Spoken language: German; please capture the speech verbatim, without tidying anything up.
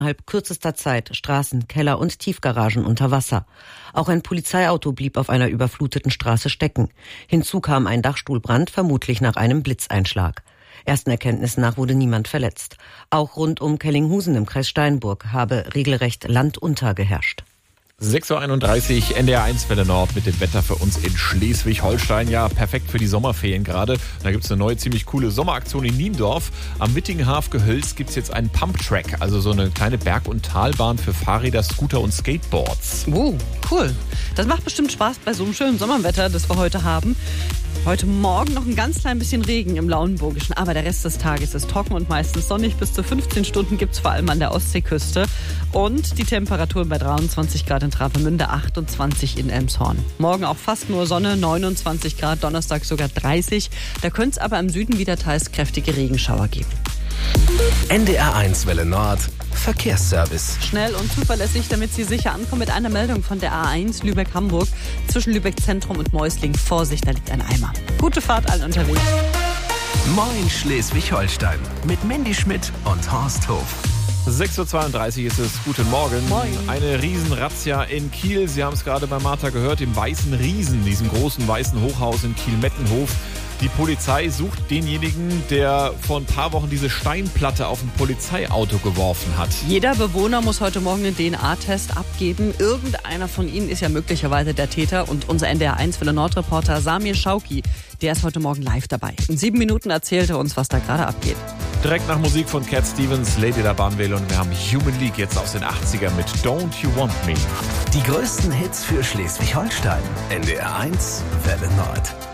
innerhalb kürzester Zeit Straßen, Keller und Tiefgaragen unter Wasser. Auch ein Polizeiauto blieb auf einer überfluteten Straße stecken. Hinzu kam ein Dachstuhlbrand, vermutlich nach einem Blitzeinschlag. Ersten Erkenntnissen nach wurde niemand verletzt. Auch rund um Kellinghusen im Kreis Steinburg habe regelrecht Land unter geherrscht. sechs Uhr einunddreißig, N D R eins Welle Nord mit dem Wetter für uns in Schleswig-Holstein. Ja, perfekt für die Sommerferien gerade. Da gibt es eine neue, ziemlich coole Sommeraktion in Niendorf. Am Wittinghaff-Gehölz gibt es jetzt einen Pump-Track, also so eine kleine Berg- und Talbahn für Fahrräder, Scooter und Skateboards. Oh, cool. Das macht bestimmt Spaß bei so einem schönen Sommerwetter, das wir heute haben. Heute Morgen noch ein ganz klein bisschen Regen im Lauenburgischen, aber der Rest des Tages ist trocken und meistens sonnig. Bis zu fünfzehn Stunden gibt es vor allem an der Ostseeküste. Und die Temperaturen bei dreiundzwanzig Grad in Travemünde, achtundzwanzig in Elmshorn. Morgen auch fast nur Sonne, neunundzwanzig Grad, Donnerstag sogar dreißig. Da könnte es aber im Süden wieder teils kräftige Regenschauer geben. N D R eins Welle Nord Verkehrsservice. Schnell und zuverlässig, damit Sie sicher ankommen, mit einer Meldung von der A eins Lübeck-Hamburg. Zwischen Lübeck-Zentrum und Meusling. Vorsicht, da liegt ein Eimer. Gute Fahrt allen unterwegs. Moin Schleswig-Holstein mit Mandy Schmidt und Horst Hof. sechs Uhr zweiunddreißig ist es. Guten Morgen. Moin. Eine Riesenrazzia in Kiel. Sie haben es gerade bei Martha gehört, im Weißen Riesen, diesem großen weißen Hochhaus in Kiel-Mettenhof. Die Polizei sucht denjenigen, der vor ein paar Wochen diese Steinplatte auf ein Polizeiauto geworfen hat. Jeder Bewohner muss heute Morgen einen D N A-Test abgeben. Irgendeiner von ihnen ist ja möglicherweise der Täter. Und unser N D R eins Welle Nord-Reporter Samir Schauki, der ist heute Morgen live dabei. In sieben Minuten erzählt er uns, was da gerade abgeht. Direkt nach Musik von Cat Stevens, Lady der Bahnwähle, und wir haben Human League jetzt aus den achtzigern mit Don't You Want Me. Die größten Hits für Schleswig-Holstein. N D R eins Welle Nord.